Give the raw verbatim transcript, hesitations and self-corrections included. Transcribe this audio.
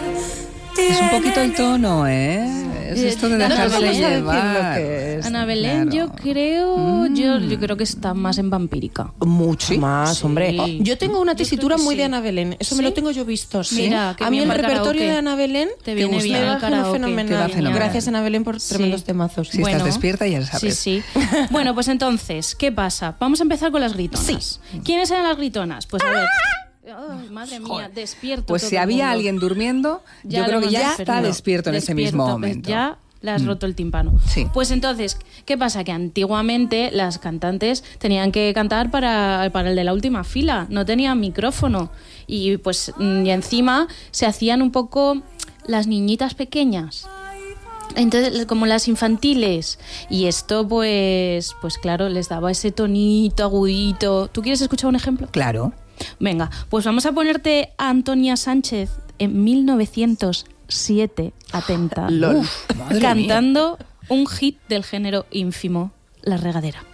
Es un poquito el tono, ¿eh? Es esto de dejarse llevar. Es. Ana Belén, claro. yo creo, mm. yo, yo creo que está más en vampírica. Mucho ¿Sí? más, sí. hombre. Oh, yo tengo una tesitura muy sí. de Ana Belén. Eso ¿Sí? me lo tengo yo visto. Sí. Mira, a mí el repertorio de Ana Belén te viene bien el karaoke. Fenomenal. fenomenal. Gracias, Ana Belén, por sí. tremendos temazos. Si bueno, estás despierta, ya lo sabes. Sí, sí. Bueno, pues entonces, ¿qué pasa? Vamos a empezar con las gritonas. Sí. ¿Quiénes eran las gritonas? Pues a ver. Oh, madre mía, Joder. despierto. Pues todo si había mundo. alguien durmiendo, ya yo creo que ya está despierto, despierto en ese mismo momento. Ya le has roto el tímpano. Sí. Pues entonces, ¿qué pasa? Que antiguamente las cantantes tenían que cantar para, para el de la última fila, no tenían micrófono. Y pues y encima se hacían un poco las niñitas pequeñas. Entonces, como las infantiles. Y esto, pues, pues claro, les daba ese tonito agudito. ¿Tú quieres escuchar un ejemplo? Claro. Venga, pues vamos a ponerte a Antonia Sánchez en mil novecientos siete, atenta, Lol. Uf, cantando mía. un hit del género ínfimo, La Regadera.